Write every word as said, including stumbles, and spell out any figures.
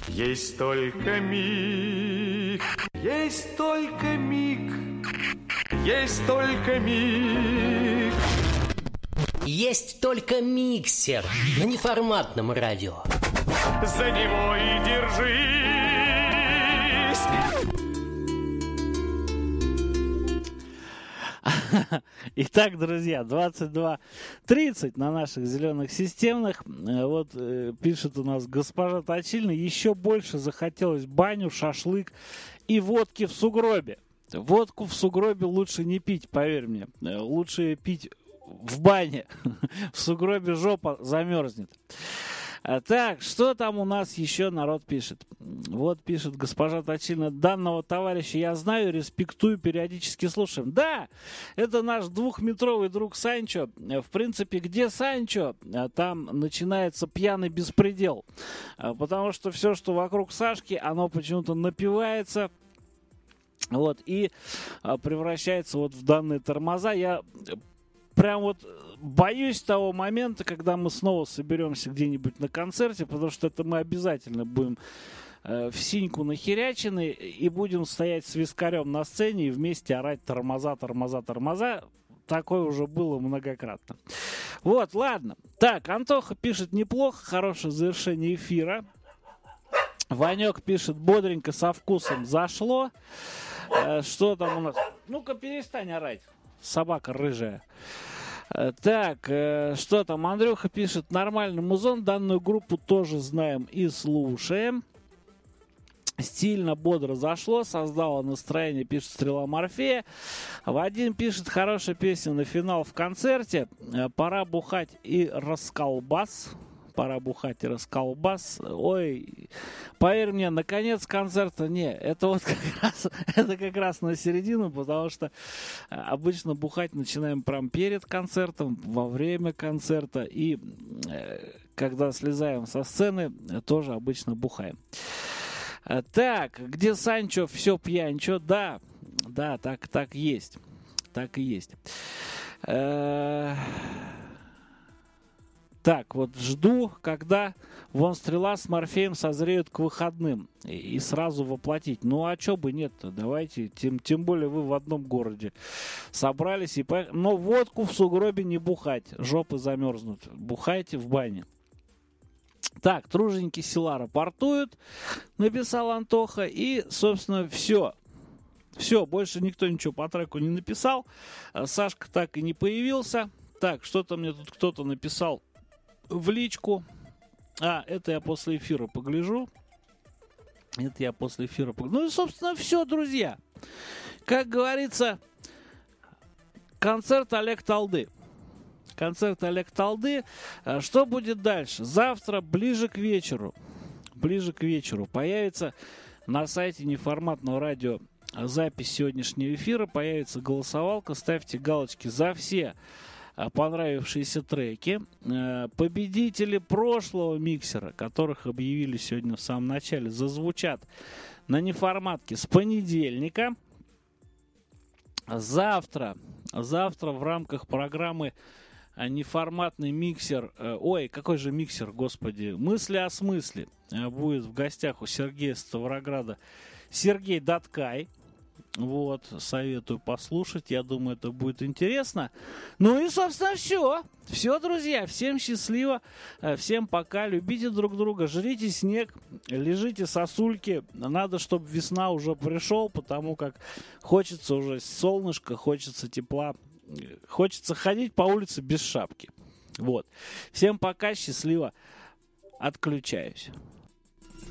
Есть только миг, есть только миг, есть только миг. Есть только миксер на неформатном радио. За него и держись. Итак, друзья, двадцать два тридцать на наших зеленых системных. Вот э, пишет у нас госпожа Точильна: еще больше захотелось баню, шашлык и водки в сугробе. Водку в сугробе лучше не пить, поверь мне. Лучше пить в бане. В сугробе жопа замерзнет. Так, что там у нас еще народ пишет? Вот пишет госпожа Точильна: данного товарища я знаю, респектую, периодически слушаем. Да, это наш двухметровый друг Санчо. В принципе, где Санчо, там начинается пьяный беспредел. Потому что все, что вокруг Сашки, оно почему-то напивается. Вот, и превращается вот в данные тормоза. Я прям вот боюсь того момента, когда мы снова соберемся где-нибудь на концерте, потому что это мы обязательно будем э, в синьку нахерячены и будем стоять с вискарем на сцене и вместе орать тормоза, тормоза, тормоза. Такое уже было многократно. Вот, ладно. Так, Антоха пишет: неплохо, хорошее завершение эфира. Ванек пишет: бодренько, со вкусом, зашло. Э, что там у нас? Ну-ка, перестань орать, собака рыжая. Так, э, что там? Андрюха пишет: нормальный музон, данную группу тоже знаем и слушаем. Стильно, бодро зашло, создало настроение, пишет Стрела Морфея. Вадим пишет: хорошая песня на финал в концерте. Пора бухать и расколбас. Пора бухать и расколбас. Ой, поверь мне, наконец концерта не. Это вот как раз, это как раз на середину, потому что обычно бухать начинаем прям перед концертом, во время концерта, и э, когда слезаем со сцены, тоже обычно бухаем. Так, где Санчо, все пьянчо? Да, да, так, так есть. Так и есть. Э-э- Так, вот жду, когда вон Стрела с Морфеем созреют к выходным и, и сразу воплотить. Ну, а чё бы нет-то? Давайте, тем, тем более вы в одном городе собрались и поехали. Но водку в сугробе не бухать, жопы замерзнут. Бухайте в бане. Так, труженики села рапортуют, написал Антоха, и, собственно, все. Все, больше никто ничего по треку не написал. Сашка так и не появился. Так, что-то мне тут кто-то написал в личку. А, это я после эфира погляжу. Это я после эфира погляжу. Ну и, собственно, все, друзья. Как говорится, концерт Олег Талды. Концерт Олег Талды. Что будет дальше? Завтра, ближе к вечеру, ближе к вечеру появится на сайте неформатного радио запись сегодняшнего эфира. Появится голосовалка. Ставьте галочки за все понравившиеся треки. Победители прошлого миксера, которых объявили сегодня в самом начале, зазвучат на неформатке с понедельника. Завтра, завтра в рамках программы неформатный миксер, ой, какой же миксер, господи, мысли о смысле, будет в гостях у Сергея Ставрограда Сергей Даткай. Вот, советую послушать, я думаю, это будет интересно. Ну и, собственно, все. Все, друзья, всем счастливо, всем пока, любите друг друга, жрите снег, лежите сосульки. Надо, чтобы весна уже пришел, потому как хочется уже солнышко, хочется тепла, хочется ходить по улице без шапки. Вот. Всем пока, счастливо, отключаюсь.